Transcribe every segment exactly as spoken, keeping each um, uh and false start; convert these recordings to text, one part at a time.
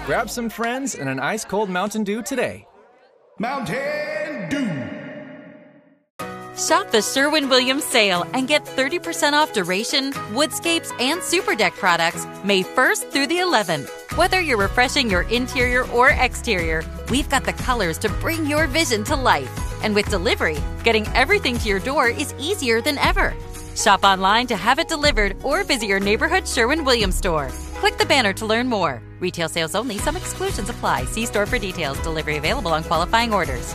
Grab some friends and an ice-cold Mountain Dew today. Mountain Dew. Shop the Sherwin-Williams sale and get thirty percent off Duration, Woodscapes, and Superdeck products May first through the eleventh. Whether you're refreshing your interior or exterior, we've got the colors to bring your vision to life. And with delivery, getting everything to your door is easier than ever. Shop online to have it delivered or visit your neighborhood Sherwin-Williams store. Click the banner to learn more. Retail sales only. Some exclusions apply. See store for details. Delivery available on qualifying orders.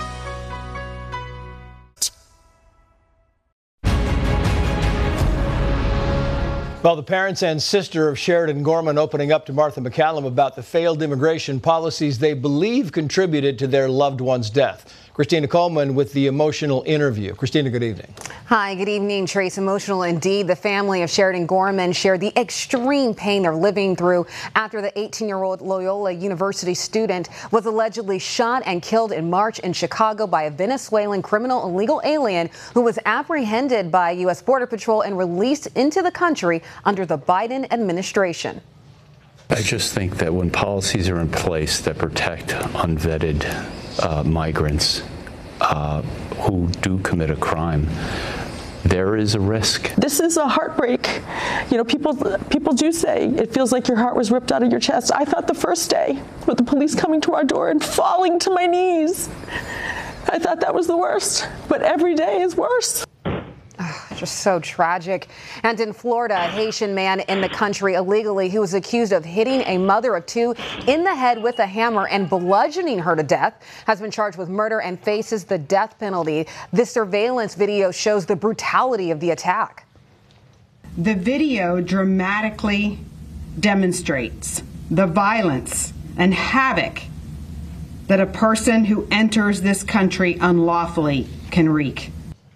Well, the parents and sister of Sheridan Gorman opening up to Martha MacCallum about the failed immigration policies they believe contributed to their loved one's death. Christina Coleman with the emotional interview. Christina, good evening. Hi, good evening, Trace. Emotional indeed. The family of Sheridan Gorman shared the extreme pain they're living through after the eighteen-year-old Loyola University student was allegedly shot and killed in March in Chicago by a Venezuelan criminal illegal alien who was apprehended by U S Border Patrol and released into the country under the Biden administration. I just think that when policies are in place that protect unvetted uh, migrants uh, who do commit a crime, there is a risk. This is a heartbreak. You know, people people do say it feels like your heart was ripped out of your chest. I thought the first day with the police coming to our door and falling to my knees, I thought that was the worst. But every day is worse. Just so tragic. And in Florida, a Haitian man in the country illegally who was accused of hitting a mother of two in the head with a hammer and bludgeoning her to death has been charged with murder and faces the death penalty. This surveillance video shows the brutality of the attack. The video dramatically demonstrates the violence and havoc that a person who enters this country unlawfully can wreak.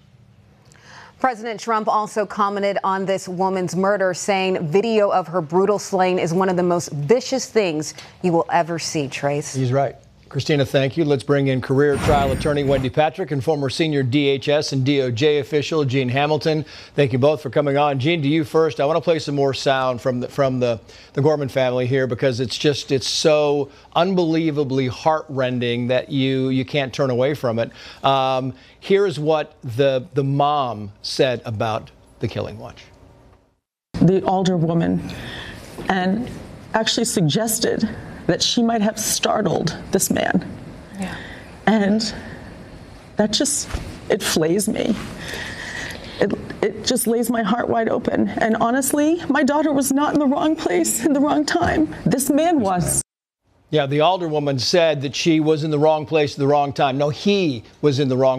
President Trump also commented on this woman's murder, saying video of her brutal slaying is one of the most vicious things you will ever see, Trace. He's right. Christina, thank you. Let's bring in career trial attorney Wendy Patrick and former senior D H S and D O J official Gene Hamilton. Thank you both for coming on. Gene, to you first. I want to play some more sound from the, from the, the Gorman family here because it's just it's so unbelievably heartrending that you you can't turn away from it. Um, here's what the the mom said about the killing. Watch. The older woman and actually suggested that she might have startled this man. Yeah. And that just, it flays me. It, it just lays my heart wide open. And honestly, my daughter was not in the wrong place in the wrong time. This man was. Yeah, the alderwoman said that she was in the wrong place at the wrong time. No, he was in the wrong